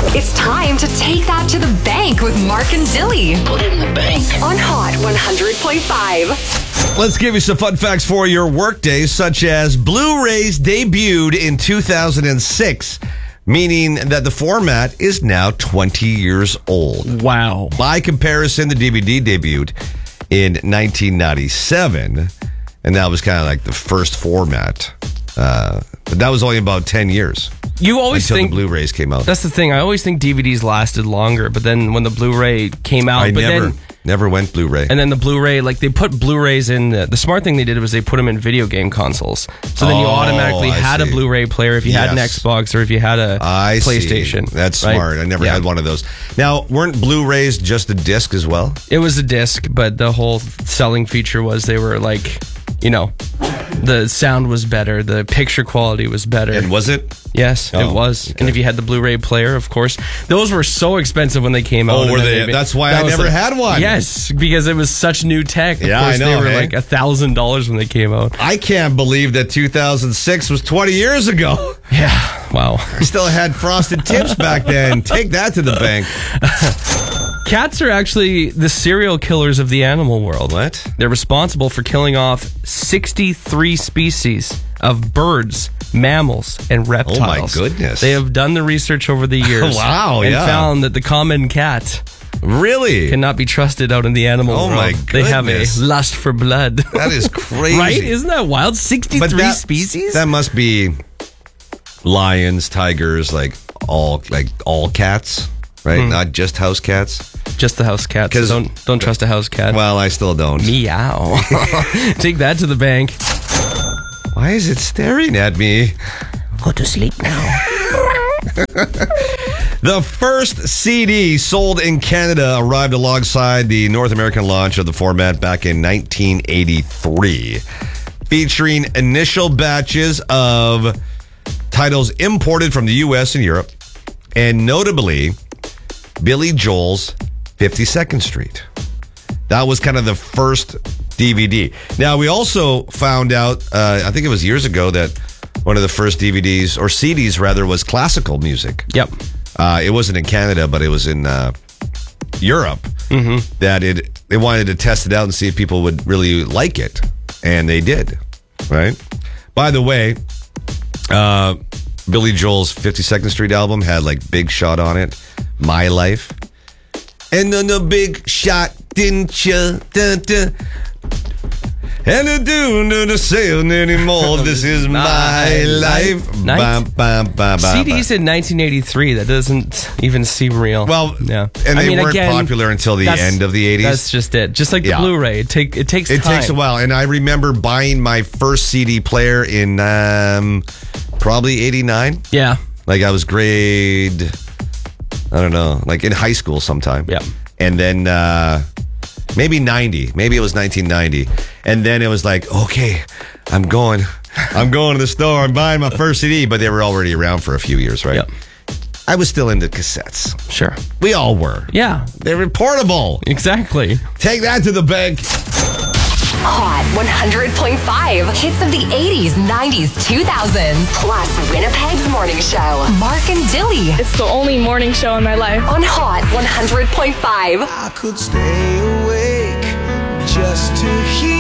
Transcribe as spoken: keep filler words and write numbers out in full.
It's time to take that to the bank with Mark and Dilly. Put it in the bank. On Hot one hundred point five. Let's give you some fun facts for your workday, such as Blu-rays debuted in two thousand six, meaning that the format is now twenty years old. Wow. By comparison, the D V D debuted in nineteen ninety-seven, and that was kind of like the first format. Uh, but that was only about ten years. You always until think the Blu-rays came out. That's the thing. I always think D V Ds lasted longer, but then when the Blu-ray came out, I but never, then never went Blu-ray. and then the Blu-ray, like they put Blu-rays in. The, the smart thing they did was they put them in video game consoles. So then you Oh, automatically I had see. a Blu-ray player if you had an Yes. Xbox or if you had a I PlayStation. See. That's right? smart. I never Yeah. had one of those. Now, weren't Blu-rays just a disc as well? It was a disc, but the whole selling feature was they were like, you know, the sound was better, the picture quality was better. And was it? Yes, Oh, it was. okay. And if you had the Blu-ray player, of course, those were so expensive when they came out. Oh, And were then they? made- That's why that I was never like- had one. Yes, because it was such new tech. Of Yeah, course, I know, they were hey? like a thousand dollars when they came out. I can't believe that two thousand six was twenty years ago. Yeah, wow. I still had frosted tips back then. Take that to the bank. Cats are actually the serial killers of the animal world. What? They're responsible for killing off sixty-three species of birds, mammals, and reptiles. Oh, goodness. They have done the research over the years. Wow, and yeah. found that the common cat Really? cannot be trusted out in the animal Oh, world. my They have a goodness. lust for blood. That is crazy. Right? Isn't that wild? sixty-three But that- species? That must be lions, tigers, like all like all cats, right? Not just house cats. Just the house cat. 'Cause- So don't don't trust a house cat. Well, I still don't. Meow. Take that to the bank. Why is it staring at me? Go to sleep now. The first C D sold in Canada arrived alongside the North American launch of the format back in nineteen eighty-three, featuring initial batches of titles imported from the U S and Europe, and notably Billy Joel's fifty-second Street. That was kind of the first D V D. Now, we also found out, uh, I think it was years ago, that one of the first D V Ds, or C Ds rather, was classical music. Yep. Uh, it wasn't in Canada, but it was in uh, Europe. Mm-hmm. That it they wanted to test it out and see if people would really like it, and they did. Right. By the way, uh, Billy Joel's fifty-second Street album had like Big Shot on it, My Life, and then the Big Shot, didn't you? Dun, dun. And I do not understand anymore. This is my life. Bam, bam, bam, bam, C Ds bam. in nineteen eighty-three. That doesn't even seem real. Well, yeah. and I they mean, weren't again, popular until the that's- end of the eighties. That's just it. Just like the Yeah. Blu-ray. It take it takes It time. takes a while, and I remember buying my first C D player in um, probably eighty-nine. Yeah. Like I was grade, I don't know, like in high school sometime. Yeah. And then uh, maybe ninety. Maybe it was nineteen ninety. And then it was like, okay, I'm going. I'm going to the store. I'm buying my first C D. But they were already around for a few years, right? Yep. I was still into cassettes. Sure. We all were. Yeah. They were portable. Exactly. Take that to the bank. Hot one hundred point five. Hits of the eighties, nineties, two thousands. Plus Winnipeg's morning show. Mark and Dilly. It's the only morning show in my life. On Hot one hundred point five. I could stay awake just to hear